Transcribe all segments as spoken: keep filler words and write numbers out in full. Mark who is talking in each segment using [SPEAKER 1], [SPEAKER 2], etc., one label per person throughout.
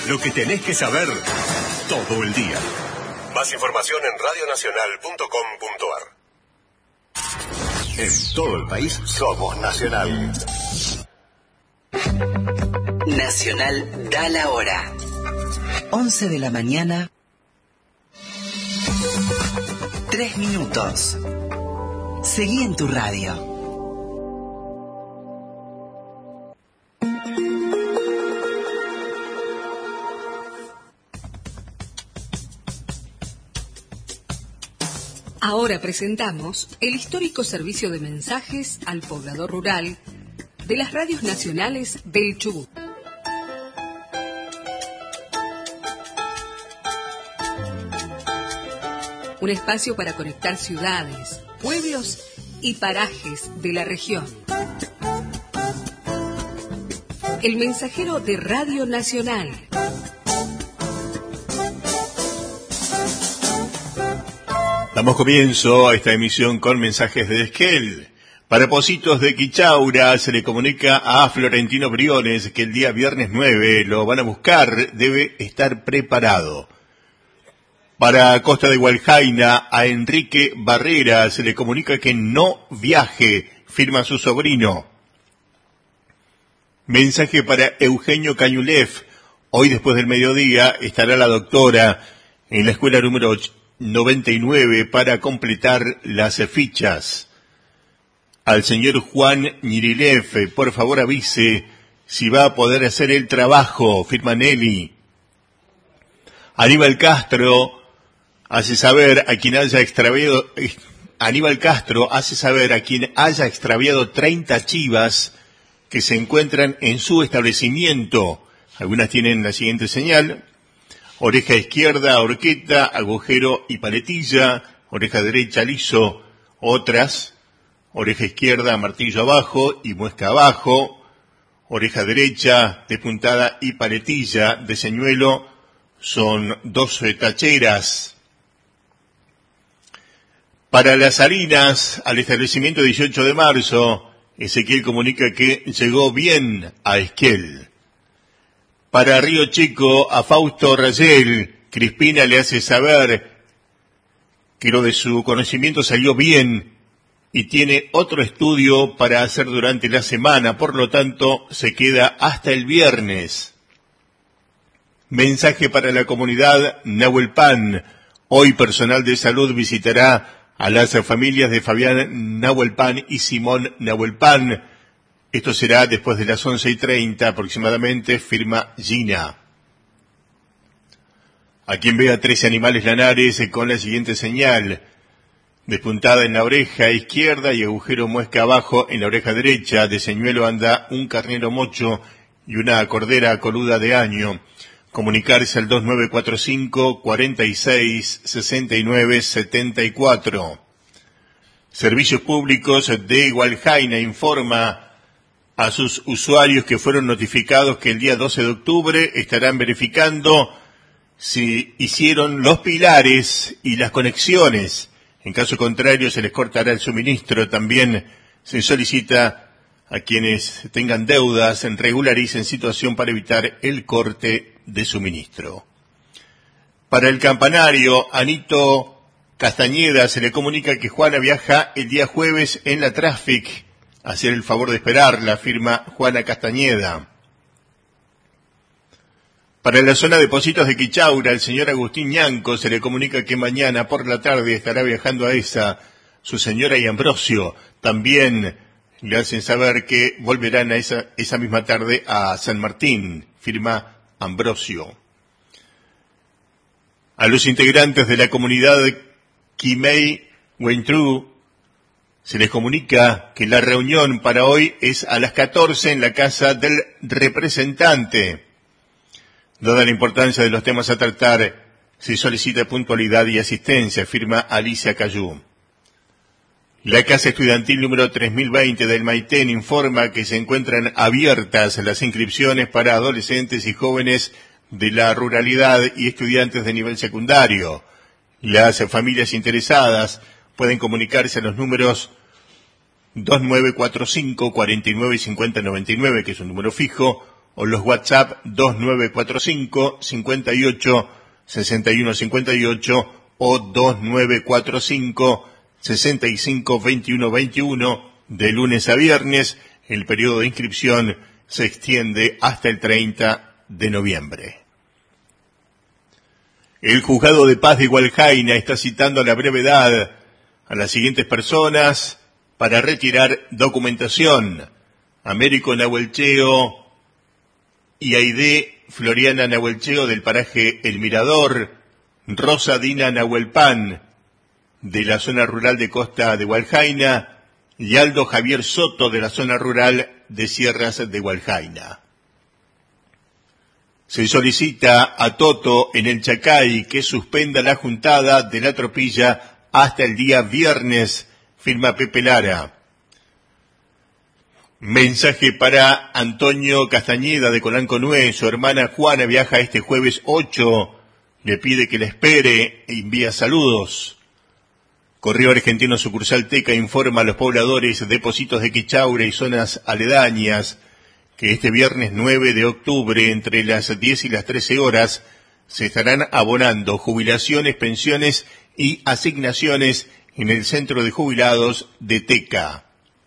[SPEAKER 1] Lo que tenés que saber todo el día. Más información en radio nacional punto com punto a r. En todo el país somos Nacional.
[SPEAKER 2] Nacional da la hora. once de la mañana. Tres minutos. Seguí en tu radio.
[SPEAKER 3] Ahora presentamos el histórico servicio de mensajes al poblador rural de las radios nacionales del Chubut. Un espacio para conectar ciudades, pueblos y parajes de la región. El mensajero de Radio Nacional.
[SPEAKER 4] Damos comienzo a esta emisión con mensajes de Esquel. Para Pocitos de Quichaura se le comunica a Florentino Briones que el día viernes nueve lo van a buscar, debe estar preparado. Para Costa de Hualjaina a Enrique Barrera se le comunica que no viaje, firma su sobrino. Mensaje para Eugenio Cañulef. Hoy después del mediodía estará la doctora en la escuela número noventa y nueve para completar las fichas. Al señor Juan Ñirilev, por favor avise si va a poder hacer el trabajo, firma Nelly. Aníbal Castro hace saber a quien haya extraviado, Aníbal Castro hace saber a quien haya extraviado treinta chivas que se encuentran en su establecimiento. Algunas tienen la siguiente señal: oreja izquierda, horqueta, agujero y paletilla, oreja derecha, liso. Otras, oreja izquierda, martillo abajo y muesca abajo, oreja derecha, despuntada y paletilla de señuelo, son dos tacheras. Para las harinas, al establecimiento dieciocho de marzo, Ezequiel comunica que llegó bien a Esquel. Para Río Chico, a Fausto Rayel, Crispina le hace saber que lo de su conocimiento salió bien y tiene otro estudio para hacer durante la semana, por lo tanto se queda hasta el viernes. Mensaje para la comunidad Nahuelpan. Hoy personal de salud visitará a las familias de Fabián Nahuelpan y Simón Nahuelpan. Esto será después de las once y treinta aproximadamente, firma Gina. A quien vea trece animales lanares con la siguiente señal: despuntada en la oreja izquierda y agujero muesca abajo en la oreja derecha, de señuelo anda un carnero mocho y una cordera coluda de año. Comunicarse al dos nueve cuatro cinco, cuarenta y seis, sesenta y nueve, setenta y cuatro. Servicios Públicos de Hualjaina informa a sus usuarios que fueron notificados que el día doce de octubre estarán verificando si hicieron los pilares y las conexiones. En caso contrario, se les cortará el suministro. También se solicita a quienes tengan deudas regularicen situación para evitar el corte de suministro. Para el campanario, Anito Castañeda se le comunica que Juana viaja el día jueves en la Traffic. Hacer el favor de esperar, la firma Juana Castañeda. Para la zona de Pocitos de Quichaura, el señor Agustín Ñanco se le comunica que mañana por la tarde estará viajando a esa, su señora y Ambrosio. También le hacen saber que volverán a esa, esa misma tarde a San Martín, firma Ambrosio. A los integrantes de la comunidad Quimei Huentru se les comunica que la reunión para hoy es a las catorce en la casa del representante. Dada la importancia de los temas a tratar, se solicita puntualidad y asistencia, firma Alicia Cayú. La Casa Estudiantil número tres mil veinte del Maitén informa que se encuentran abiertas las inscripciones para adolescentes y jóvenes de la ruralidad y estudiantes de nivel secundario. Las familias interesadas pueden comunicarse a los números dos nueve cuatro cinco, cuarenta y nueve, cincuenta noventa y nueve, que es un número fijo, o los WhatsApp dos nueve cuatro cinco, cincuenta y ocho, sesenta y uno cincuenta y ocho o dos nueve cuatro cinco, sesenta y cinco, veintiuno veintiuno. De lunes a viernes, el periodo de inscripción se extiende hasta el treinta de noviembre. El Juzgado de Paz de Hualjaina está citando a la brevedad a las siguientes personas para retirar documentación: Américo Nahuelcheo y Aide Floriana Nahuelcheo del paraje El Mirador, Rosa Dina Nahuelpan de la zona rural de Costa de Hualjaina y Aldo Javier Soto de la zona rural de Sierras de Hualjaina. Se solicita a Toto en el Chacay que suspenda la juntada de la tropilla hasta el día viernes, firma Pepe Lara. Mensaje para Antonio Castañeda de Colanco Nuez. Su hermana Juana viaja este jueves ocho. Le pide que la espere e envía saludos. Correo Argentino Sucursal Teca informa a los pobladores de Pocitos de Quichaura y zonas aledañas que este viernes nueve de octubre, entre las diez y las trece horas, se estarán abonando jubilaciones, pensiones y asignaciones en el Centro de Jubilados de Teca.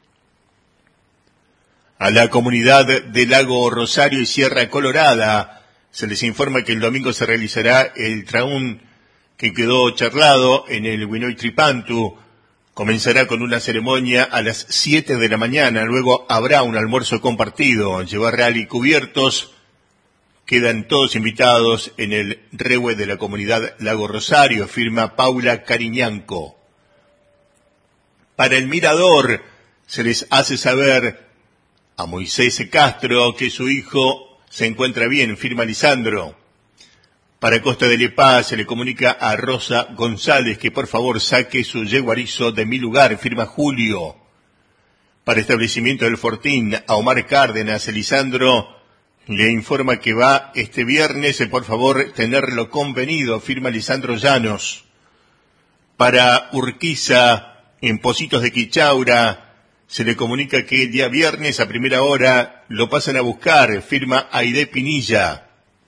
[SPEAKER 4] A la comunidad de Lago Rosario y Sierra Colorada se les informa que el domingo se realizará el traún que quedó charlado en el Huinoy Tripantu. Comenzará con una ceremonia a las siete de la mañana, luego habrá un almuerzo compartido, llevarral y cubiertos. Quedan todos invitados en el rehue de la comunidad Lago Rosario, firma Paula Cariñanco. Para el Mirador se les hace saber a Moisés Castro que su hijo se encuentra bien, firma Lisandro. Para Costa de Lepá se le comunica a Rosa González que por favor saque su yeguarizo de mi lugar, firma Julio. Para Establecimiento del Fortín, a Omar Cárdenas, Lisandro le informa que va este viernes, por favor tenerlo convenido, firma Lisandro Llanos. Para Urquiza, en Pocitos de Quichaura, se le comunica que el día viernes a primera hora lo pasan a buscar, firma Aide Pinilla.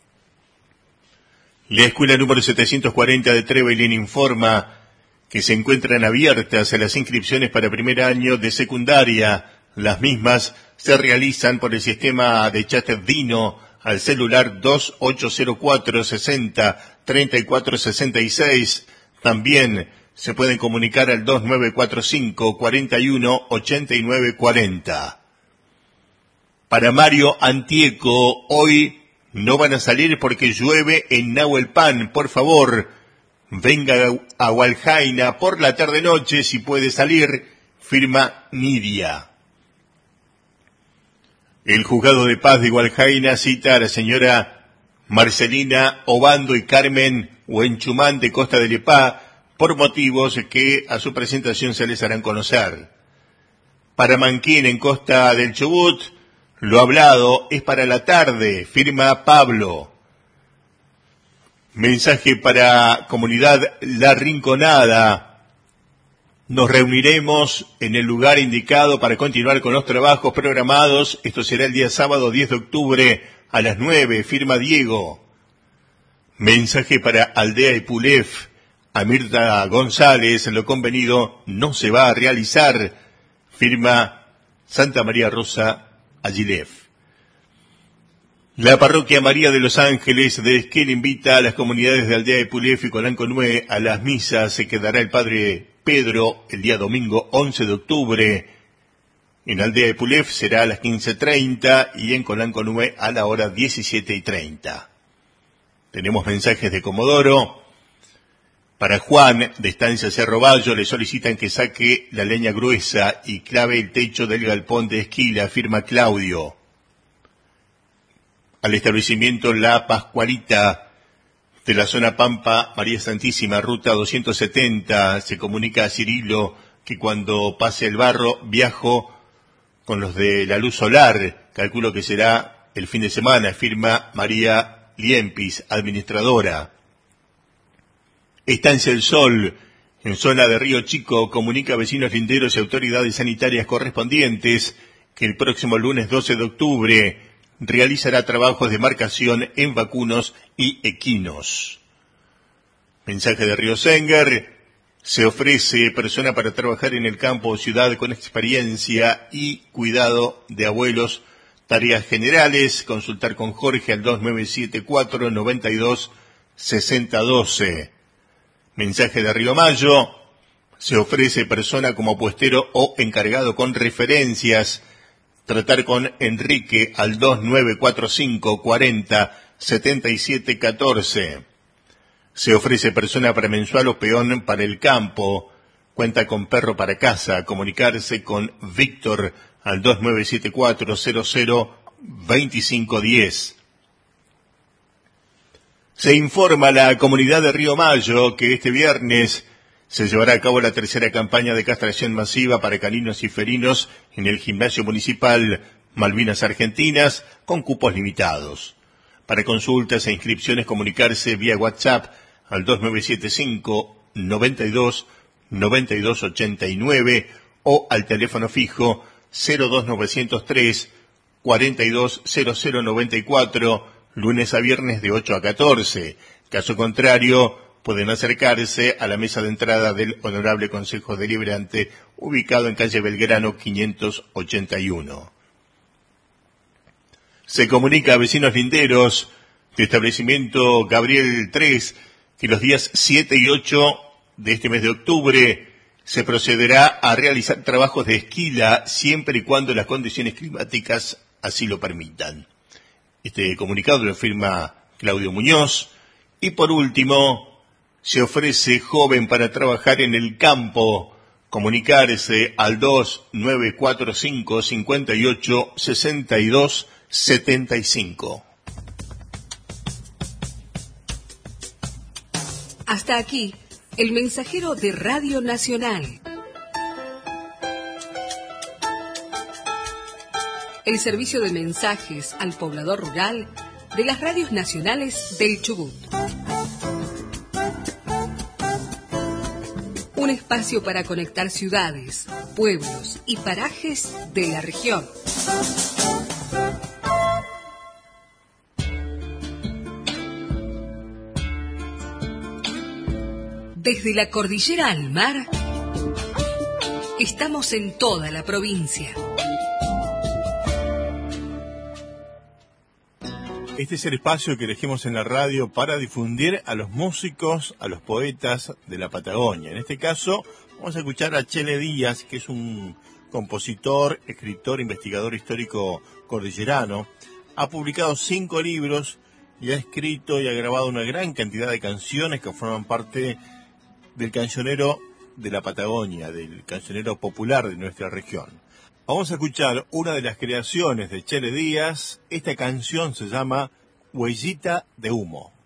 [SPEAKER 4] La escuela número setecientos cuarenta de Trevelin informa que se encuentran abiertas las inscripciones para primer año de secundaria. Las mismas se realizan por el sistema de chat Dino al celular dos ocho cero cuatro, sesenta, treinta y cuatro sesenta y seis. También se pueden comunicar al dos nueve cuatro cinco, cuarenta y uno, ochenta y nueve cuarenta. Para Mario Antieco, hoy no van a salir porque llueve en Nahuelpan. Por favor, venga a Hualjaina por la tarde-noche si puede salir, firma Nidia. El Juzgado de Paz de Hualjaina cita a la señora Marcelina Obando y Carmen Huenchumán de Costa de Lepá por motivos que a su presentación se les harán conocer. Para Manquín en Costa del Chubut, lo hablado es para la tarde, firma Pablo. Mensaje para Comunidad La Rinconada. Nos reuniremos en el lugar indicado para continuar con los trabajos programados. Esto será el día sábado diez de octubre a las nueve, firma Diego. Mensaje para Aldea Epulef. A Mirta González, lo convenido no se va a realizar, firma Santa María Rosa Agilef. La parroquia María de los Ángeles de Esquel invita a las comunidades de Aldea Epulef y Colanco Nueve a las misas. Se quedará el padre Pedro el día domingo once de octubre. En Aldea Epulef será a las quince treinta y en Colanco Nueve a la hora diecisiete treinta. Tenemos mensajes de Comodoro. Para Juan, de Estancia Cerro Bayo, le solicitan que saque la leña gruesa y clave el techo del galpón de Esquila, firma Claudio. Al establecimiento La Pascualita de la zona Pampa, María Santísima, ruta doscientos setenta, se comunica a Cirilo que cuando pase el barro viajo con los de la luz solar, calculo que será el fin de semana, firma María Liempis, administradora. Estancia El Sol, en zona de Río Chico, comunica a vecinos linderos y autoridades sanitarias correspondientes que el próximo lunes doce de octubre realizará trabajos de marcación en vacunos y equinos. Mensaje de Río Sengar. Se ofrece persona para trabajar en el campo o ciudad con experiencia y cuidado de abuelos. Tareas generales. Consultar con Jorge al dos nueve siete cuatro, nueve dos, seis cero uno dos. Mensaje de Río Mayo. Se ofrece persona como puestero o encargado con referencias. Tratar con Enrique al dos nueve cuatro cinco, cuarenta, setenta y siete, catorce. Se ofrece persona para mensual o peón para el campo. Cuenta con perro para casa. Comunicarse con Víctor al dos nueve siete cuatro, cero cero, veinticinco diez. Se informa a la comunidad de Río Mayo que este viernes se llevará a cabo la tercera campaña de castración masiva para caninos y felinos en el gimnasio municipal Malvinas Argentinas, con cupos limitados. Para consultas e inscripciones, comunicarse vía WhatsApp al dos nueve siete cinco, noventa y dos, noventa y dos ochenta y nueve o al teléfono fijo cero dos nueve cero tres, cuarenta y dos cero cero noventa y cuatro, lunes a viernes de ocho a catorce. Caso contrario, pueden acercarse a la mesa de entrada del Honorable Consejo Deliberante, ubicado en calle Belgrano quinientos ochenta y uno. Se comunica a vecinos linderos de establecimiento Gabriel tres que los días siete y ocho de este mes de octubre se procederá a realizar trabajos de esquila siempre y cuando las condiciones climáticas así lo permitan. Este comunicado lo firma Claudio Muñoz. Y por último, se ofrece joven para trabajar en el campo. Comunicarse al dos nueve cuatro cinco, cincuenta y ocho, sesenta y dos, setenta y cinco.
[SPEAKER 3] Hasta aquí, el mensajero de Radio Nacional. El servicio de mensajes al poblador rural de las radios nacionales del Chubut. Un espacio para conectar ciudades, pueblos y parajes de la región. Desde la cordillera al mar, estamos en toda la provincia.
[SPEAKER 4] Este es el espacio que elegimos en la radio para difundir a los músicos, a los poetas de la Patagonia. En este caso, vamos a escuchar a Chele Díaz, que es un compositor, escritor, investigador histórico cordillerano. Ha publicado cinco libros y ha escrito y ha grabado una gran cantidad de canciones que forman parte del cancionero de la Patagonia, del cancionero popular de nuestra región. Vamos a escuchar una de las creaciones de Chele Díaz. Esta canción se llama Huellita de Humo.